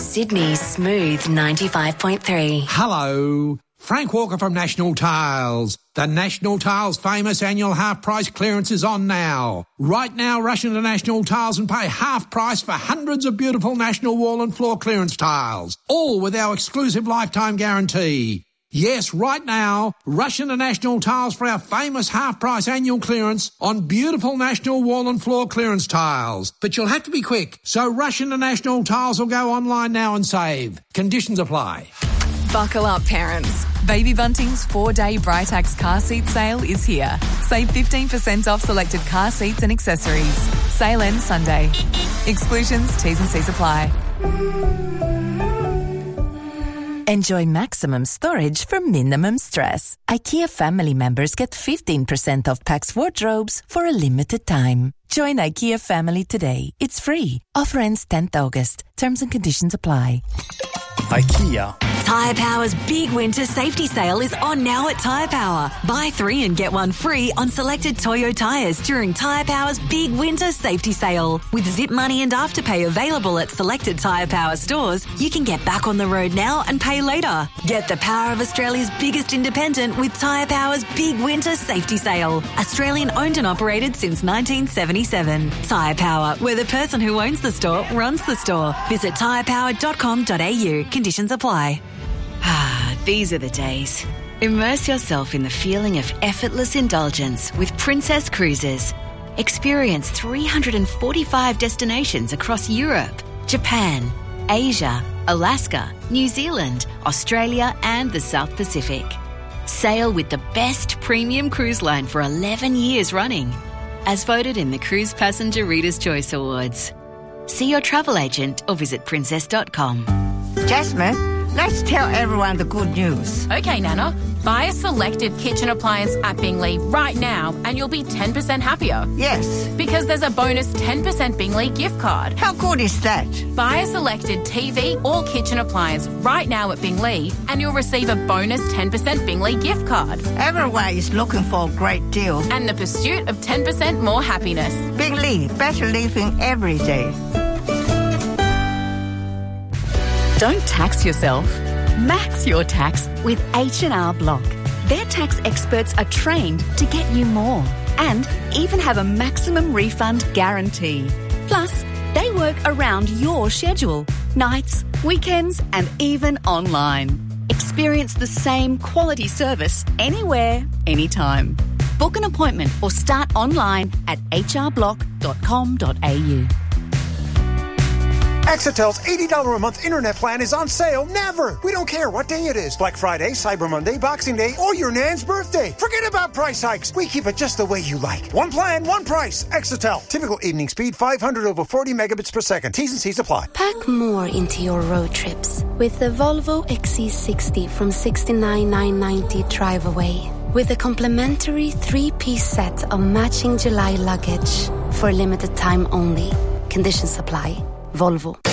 Sydney's Smooth 95.3. Hello, Frank Walker from National Tiles. The National Tiles famous annual half-price clearance is on now. Right now, rush into National Tiles and pay half price for hundreds of beautiful National wall and floor clearance tiles, all with our exclusive lifetime guarantee. Yes, right now, rush into National Tiles for our famous half-price annual clearance on beautiful National wall and floor clearance tiles. But you'll have to be quick, so rush into National Tiles or go online now and save. Conditions apply. Buckle up, parents. Baby Bunting's 4-day Britax car seat sale is here. Save 15% off selected car seats and accessories. Sale ends Sunday. Exclusions, T's and C's apply. Enjoy maximum storage for minimum stress. IKEA family members get 15% off Pax wardrobes for a limited time. Join IKEA family today. It's free. Offer ends 10th August. Terms and conditions apply. IKEA. Tyre Power's big winter safety sale is on now at Tyre Power. Buy 3 and get 1 free on selected Toyo tyres during Tyre Power's big winter safety sale. With Zip Money and Afterpay available at selected Tyre Power stores, you can get back on the road now and pay later. Get the power of Australia's biggest independent with Tyre Power's big winter safety sale. Australian owned and operated since 1977. Tyre Power, where the person who owns the store runs the store. Visit tyrepower.com.au. Conditions apply. These are the days. Immerse yourself in the feeling of effortless indulgence with Princess Cruises. Experience 345 destinations across Europe, Japan, Asia, Alaska, New Zealand, Australia and the South Pacific. Sail with the best premium cruise line for 11 years running, as voted in the Cruise Passenger Reader's Choice Awards. See your travel agent or visit princess.com. Jasmine, let's tell everyone the good news. Okay, Nana. Buy a selected kitchen appliance at Bingley right now and you'll be 10% happier. Yes. Because there's a bonus 10% Bingley gift card. How good is that? Buy a selected TV or kitchen appliance right now at Bingley and you'll receive a bonus 10% Bingley gift card. Everyone is looking for a great deal. And the pursuit of 10% more happiness. Bingley, better living every day. Don't tax yourself. Max your tax with H&R Block. Their tax experts are trained to get you more and even have a maximum refund guarantee. Plus, they work around your schedule, nights, weekends, and even online. Experience the same quality service anywhere, anytime. Book an appointment or start online at hrblock.com.au. Exitel's $80 a month internet plan is on sale never. We don't care what day it is. Black Friday, Cyber Monday, Boxing Day, or your Nan's birthday. Forget about price hikes. We keep it just the way you like. One plan, one price. Exitel. Typical evening speed, 500 over 40 megabits per second. T's and C's apply. Pack more into your road trips with the Volvo XC60 from $69,990 drive away. With a complimentary 3-piece set of matching July luggage for a limited time only. Conditions apply. Volvo.